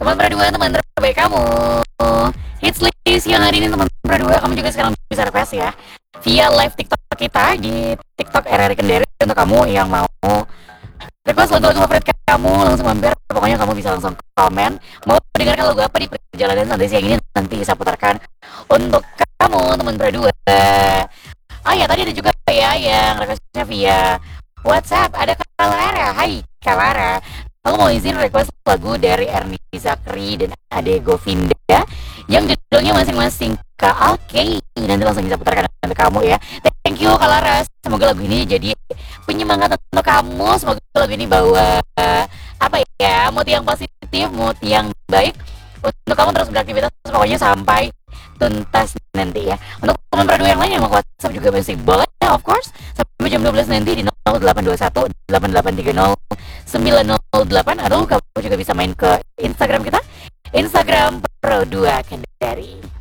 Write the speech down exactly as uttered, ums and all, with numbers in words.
Teman berdua, teman terbaik kamu. Hits list yang hari ini teman berdua, kamu juga sekarang bisa request ya via live TikTok kita di TikTok R R Kendari. Untuk kamu yang mau request lagu-lagu favorit kamu, langsung mampir. Pokoknya kamu bisa langsung komen mau dengarkan lagu apa di perjalanan santai siang ini, nanti saya putarkan untuk kamu teman berdua. Oh ya, tadi ada juga ya yang requestnya via WhatsApp. Ada Kalara. Hai Kalara, aku mau izin request lagu dari Ernie Zakri dan Ade Govinda yang judulnya masing-masing K. Oke, nanti langsung bisa putarkan untuk kamu ya. Thank you Kalara, semoga lagu ini jadi penyemangat untuk kamu. Semoga lagu ini bawa uh, apa ya, mood yang positif, mood yang baik untuk kamu terus beraktivitas pokoknya sampai tuntas nanti ya. Untuk teman berdua yang lain yang mau WhatsApp juga masih boleh ya, of course, sampai jam dua belas nanti di nol delapan dua satu delapan delapan tiga nol sembilan nol delapan, atau kamu juga bisa main ke Instagram kita, Instagram Pro dua Kendari.